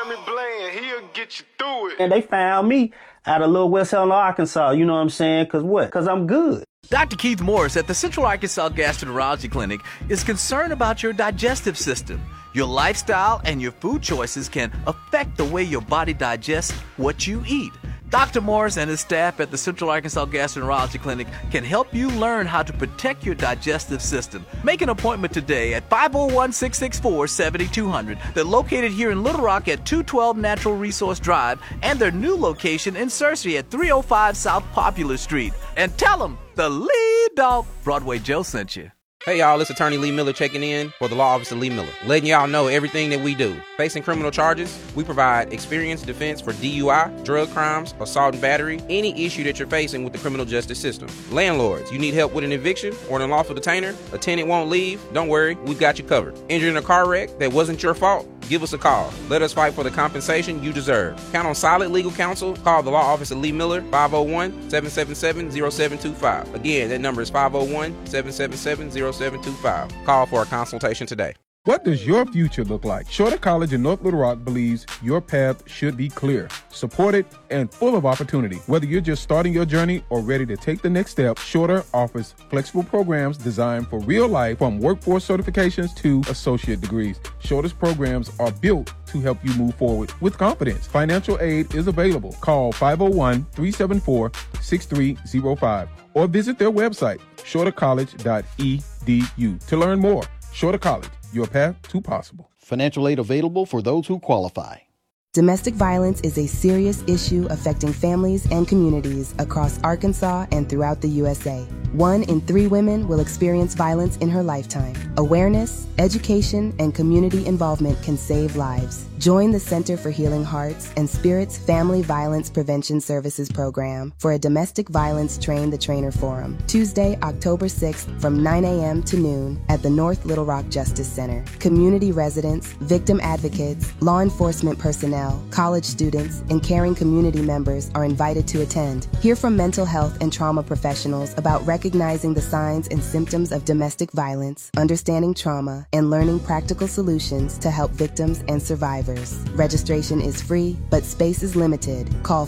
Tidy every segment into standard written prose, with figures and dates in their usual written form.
Tommy Bland, he'll get you through it. And they found me out of Little West Helena, Arkansas, you know what I'm saying? Because what? Because I'm good. Dr. Keith Morris at the Central Arkansas Gastroenterology Clinic is concerned about your digestive system. Your lifestyle and your food choices can affect the way your body digests what you eat. Dr. Morris and his staff at the Central Arkansas Gastroenterology Clinic can help you learn how to protect your digestive system. Make an appointment today at 501-664-7200. They're located here in Little Rock at 212 Natural Resource Drive and their new location in Searcy at 305 South Popular Street. And tell them the Lead Dog Broadway Joe sent you. Hey y'all, it's Attorney Lee Miller checking in for the Law Office of Lee Miller, letting y'all know everything that we do. Facing criminal charges, we provide experienced defense for DUI, drug crimes, assault and battery, any issue that you're facing with the criminal justice system. Landlords, you need help with an eviction or an unlawful detainer? A tenant won't leave? Don't worry, we've got you covered. Injured in a car wreck that wasn't your fault? Give us a call. Let us fight for the compensation you deserve. Count on solid legal counsel. Call the Law Office of Lee Miller, 501-777-0725. Again, that number is 501-777-0725. Call for a consultation today. What does your future look like? Shorter College in North Little Rock believes your path should be clear, supported, and full of opportunity. Whether you're just starting your journey or ready to take the next step, Shorter offers flexible programs designed for real life, from workforce certifications to associate degrees. Shorter's programs are built to help you move forward with confidence. Financial aid is available. Call 501-374-6305 or visit their website, shortercollege.edu, to learn more. Shorter College, your path to possible. Financial aid available for those who qualify. Domestic violence is a serious issue affecting families and communities across Arkansas and throughout the USA. 1 in 3 women will experience violence in her lifetime. Awareness, education, and community involvement can save lives. Join the Center for Healing Hearts and Spirits Family Violence Prevention Services program for a Domestic Violence Train the Trainer Forum, Tuesday, October 6th from 9 a.m. to noon at the North Little Rock Justice Center. Community residents, victim advocates, law enforcement personnel, college students, and caring community members are invited to attend. Hear from mental health and trauma professionals about recognizing the signs and symptoms of domestic violence, understanding trauma, and learning practical solutions to help victims and survivors. Registration is free, but space is limited. Call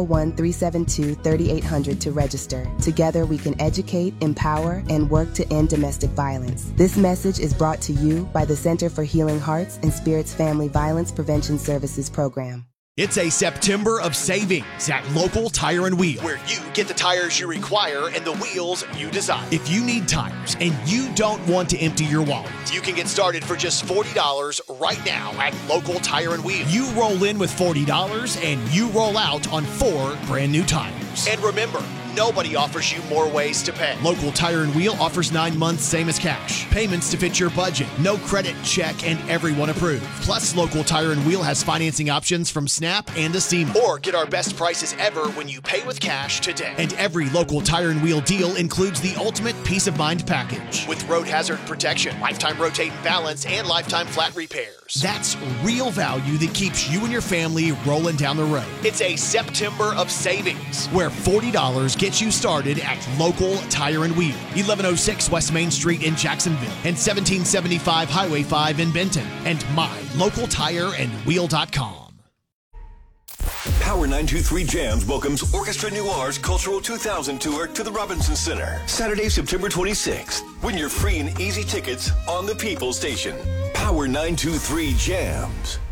501-372-3800 to register. Together we can educate, empower, and work to end domestic violence. This message is brought to you by the Center for Healing Hearts and Spirits Family Violence Prevention Services program. It's a September of savings at Local Tire and Wheel, where you get the tires you require and the wheels you desire. If you need tires and you don't want to empty your wallet, you can get started for just $40 right now at Local Tire and Wheel. You roll in with $40 and you roll out on 4 brand new tires. And remember, nobody offers you more ways to pay. Local Tire and Wheel offers 9 months, same as cash. Payments to fit your budget. No credit, check, and everyone approved. Plus, Local Tire and Wheel has financing options from Snap and Acima. Or get our best prices ever when you pay with cash today. And every Local Tire and Wheel deal includes the ultimate peace of mind package with road hazard protection, lifetime rotate and balance, and lifetime flat repairs. That's real value that keeps you and your family rolling down the road. It's a September of savings, where $40 gets you started at Local Tire and Wheel, 1106 West Main Street in Jacksonville and 1775 Highway 5 in Benton, and mylocaltireandwheel.com. Power 923 Jams welcomes Orchestra Noir's Cultural 2000 Tour to the Robinson Center, Saturday, September 26th. Win your free and easy tickets on the People Station. Power 923 Jams.